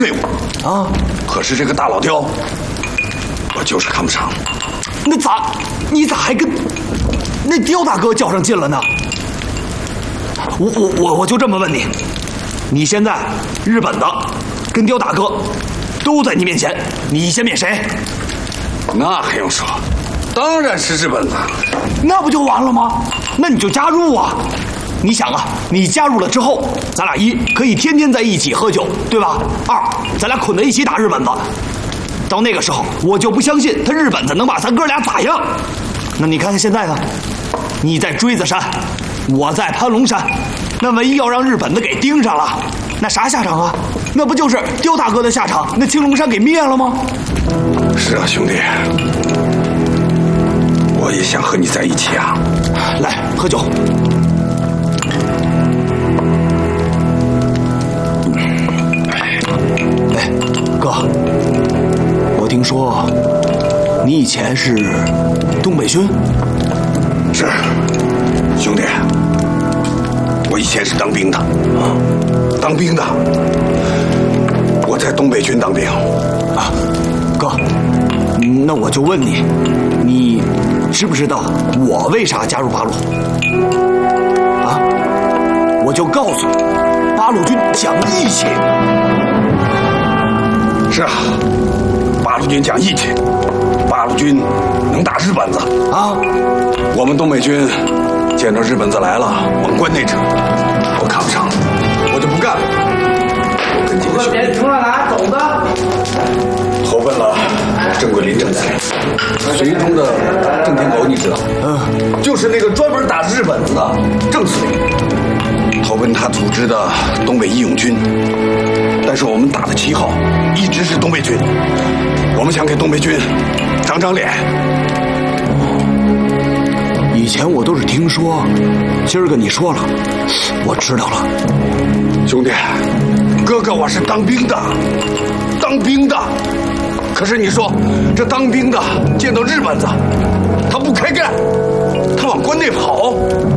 队伍啊。可是这个大老刁，我就是看不上。 你咋还跟那刁大哥较上劲了呢？我就这么问你，你现在日本的跟刁大哥都在你面前，你先灭谁？ 那还用说？当然是日本的。 那不就完了吗？那你就加入啊！你想啊，你加入了之后，咱俩一可以天天在一起喝酒，对吧？二，咱俩捆在一起打日本子。到那个时候，我就不相信他日本子能把咱哥俩咋样。那你看看现在呢？你在锥子山，我在盘龙山，那万一要让日本子给盯上了，那啥下场啊？那不就是刁大哥的下场？那青龙山给灭了吗？ 是啊，兄弟，我也想和你在一起啊！ 来，喝酒。哎，哥，我听说你以前是东北军。 是，兄弟，我以前是当兵的啊，当兵的，我在东北军当兵啊。哥，那我就问你，你知不知道我为啥加入八路？啊，我就告诉你，八路军讲义气。 是啊，八路军讲义气，八路军能打日本子啊。我们东北军见着日本子来了，往关内撤，我看不上，我就不干了。我跟几个兄弟从哪拿种子？ 投奔了郑桂林郑司令，随中的郑天狗你知道？就是那个专门打日本子的郑司令，投奔他组织的东北义勇军。但是我们打的旗号一直是东北军，我们想给东北军长长脸。 以前我都是听说，今儿个你说了，我知道了。 兄弟，哥哥我是当兵的，当兵的。可是你说这当兵的见到日本子，他不开干，他往关内跑，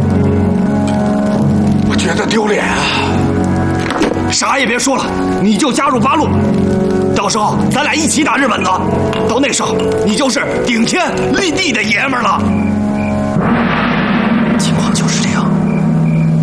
我觉得丢脸啊！ 啥也别说了，你就加入八路，到时候咱俩一起打日本子。到那时候，你就是顶天立地的爷们儿了。